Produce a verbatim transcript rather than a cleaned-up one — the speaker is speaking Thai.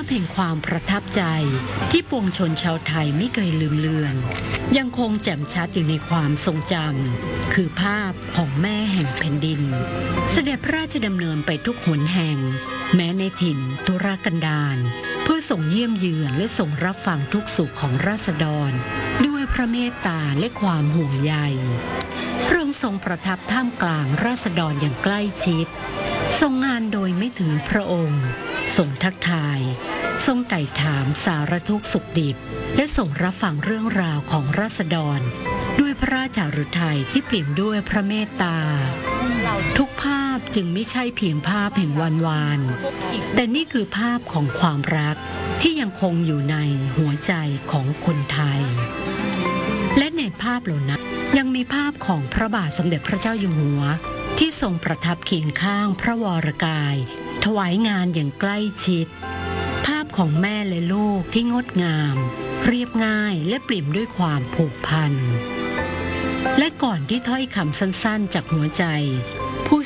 แห่งความประทับใจที่ปวงชนชาวไทยไม่เคยลืมเลือนยังคงแจ่มชัดอยู่ในความทรงจำคือภาพของแม่แห่งแผ่นดินเสด็จพระราชดำเนินไปทุกหนแห่งแม้ในถิ่นทุรกันดารเพื่อส่งเยี่ยมเยือนและส่งรับฟังทุกสุขของราษฎรด้วยพระเมตตาและความห่วงใยพระองค์ทรงประทับท่ามกลางราษฎรอย่างใกล้ชิดทรงงานโดยไม่ถือพระองค์ทรงทักทายทรงไต่ถามสารทุกข์สุขดิบและทรงรับฟังเรื่องราวของราษฎรด้วยพระราชฤทัยที่เปี่ยมด้วยพระเมตตาทุกภาพจึงไม่ใช่เพียงภาพแห่งวันวานแต่นี่คือภาพของความรักที่ยังคงอยู่ในหัวใจของคนไทยและในภาพเหล่านั้นยังมีภาพของพระบาทสมเด็จพระเจ้าอยู่หัวที่ทรงประทับเคียงข้างพระวรกายถวายงานอย่างใกล้ชิดภาพของแม่และลูกที่งดงามเรียบง่ายและเปี่ยมด้วยความผูกพันและก่อนที่ถ้อยคำสั้นๆจากหัวใจ